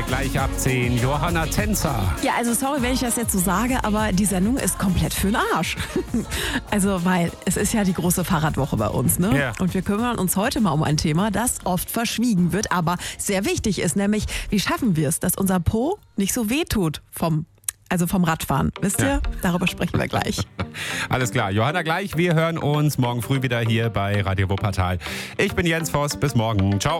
gleich ab 10 Johanna Tänzer. Ja, also sorry, wenn ich das jetzt so sage, aber die Sendung ist komplett für den Arsch. Also, weil es ist ja die große Fahrradwoche bei uns, ne? Ja. Und wir kümmern uns heute mal um ein Thema, das oft verschwiegen wird, aber sehr wichtig ist, nämlich wie schaffen wir es, dass unser Po nicht so wehtut vom Radfahren. Wisst ihr? Darüber sprechen wir gleich. Alles klar, Johanna gleich. Wir hören uns morgen früh wieder hier bei Radio Wuppertal. Ich bin Jens Voss. Bis morgen. Ciao.